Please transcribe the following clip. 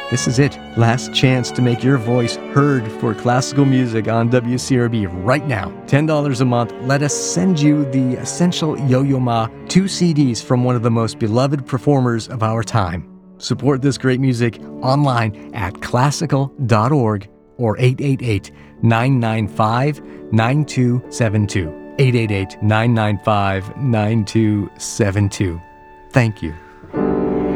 This is it. Last chance to make your voice heard for classical music on WCRB right now. $10 a month. Let us send you the Essential Yo-Yo Ma, 2 CDs from one of the most beloved performers of our time. Support this great music online at classical.org or 888-995-9272. 888-995-9272. Thank you.